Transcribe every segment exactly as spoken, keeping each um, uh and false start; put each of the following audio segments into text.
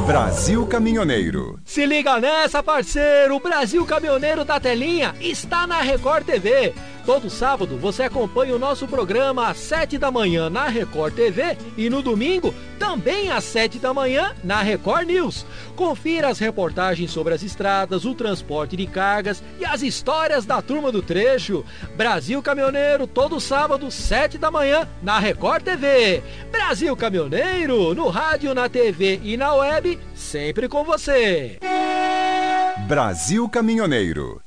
Brasil Caminhoneiro. Se liga nessa, parceiro! O Brasil Caminhoneiro da Telinha está na Record T V. Todo sábado você acompanha o nosso programa às sete da manhã na Record T V e no domingo também às sete da manhã na Record News. Confira as reportagens sobre as estradas, o transporte de cargas e as histórias da turma do trecho. Brasil Caminhoneiro, todo sábado, sete da manhã na Record T V. Brasil Caminhoneiro, no rádio, na T V e na web, sempre com você. Brasil Caminhoneiro.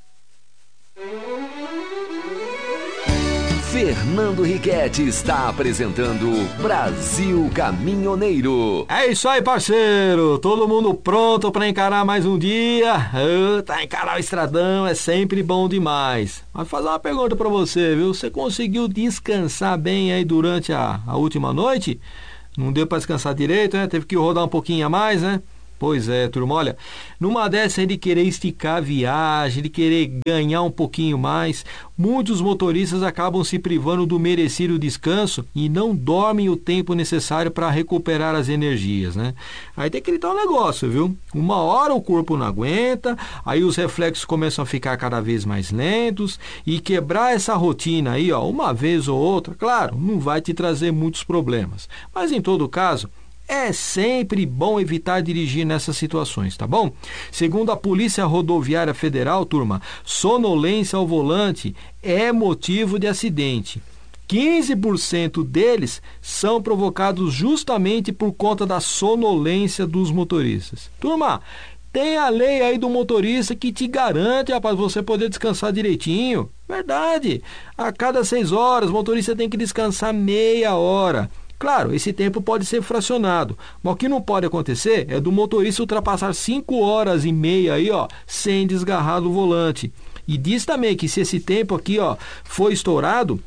Fernando Riquetti está apresentando Brasil Caminhoneiro. É isso aí, parceiro. Todo mundo pronto para encarar mais um dia? Uh, tá, encarar o estradão é sempre bom demais. Mas vou fazer uma pergunta para você, viu? Você conseguiu descansar bem aí durante a, a última noite? Não deu para descansar direito, né? Teve que rodar um pouquinho a mais, né? Pois é, turma, olha, numa dessa aí de querer esticar a viagem, de querer ganhar um pouquinho mais, muitos motoristas acabam se privando do merecido descanso e não dormem o tempo necessário para recuperar as energias, né? Aí tem aquele tal negócio, viu? Uma hora o corpo não aguenta, aí os reflexos começam a ficar cada vez mais lentos e quebrar essa rotina aí, ó, uma vez ou outra, claro, não vai te trazer muitos problemas. Mas em todo caso, é sempre bom evitar dirigir nessas situações, tá bom? Segundo a Polícia Rodoviária Federal, turma, sonolência ao volante é motivo de acidente. quinze por cento deles são provocados justamente por conta da sonolência dos motoristas. Turma, tem a lei aí do motorista que te garante, rapaz, você poder descansar direitinho. Verdade. A cada seis horas, o motorista tem que descansar meia hora. Claro, esse tempo pode ser fracionado, mas o que não pode acontecer é do motorista ultrapassar cinco horas e meia aí, ó, sem desgarrar do volante. E diz também que se esse tempo aqui, ó, for estourado,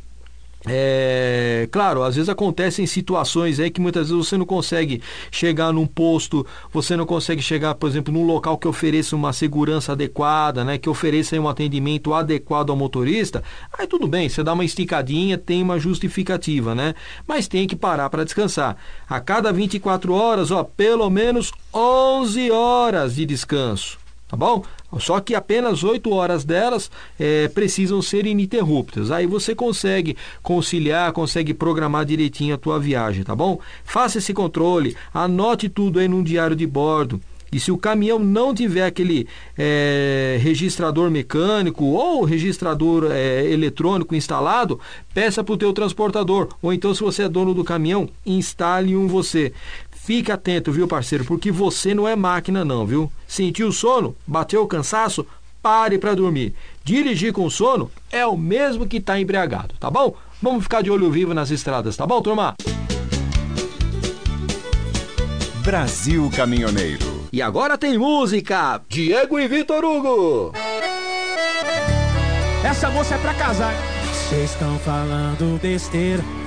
é, claro, às vezes acontecem situações aí que muitas vezes você não consegue chegar num posto, você não consegue chegar, por exemplo, num local que ofereça uma segurança adequada, né, que ofereça aí um atendimento adequado ao motorista. Aí tudo bem, você dá uma esticadinha, tem uma justificativa, né? Mas tem que parar para descansar. A cada vinte e quatro horas, ó, pelo menos onze horas de descanso. Tá bom? Só que apenas oito horas delas é, precisam ser ininterruptas. Aí você consegue conciliar, consegue programar direitinho a tua viagem, tá bom? Faça esse controle, anote tudo aí num diário de bordo. E se o caminhão não tiver aquele é, registrador mecânico ou registrador é, eletrônico instalado, peça para o teu transportador. Ou então, se você é dono do caminhão, instale um você. Fique atento, viu, parceiro? Porque você não é máquina não, viu? Sentiu o sono? Bateu o cansaço? Pare para dormir. Dirigir com sono é o mesmo que estar embriagado, tá bom? Vamos ficar de olho vivo nas estradas, tá bom, turma? Brasil Caminhoneiro. E agora tem música. Diego e Vitor Hugo. Essa moça é pra casar. Vocês estão falando besteira.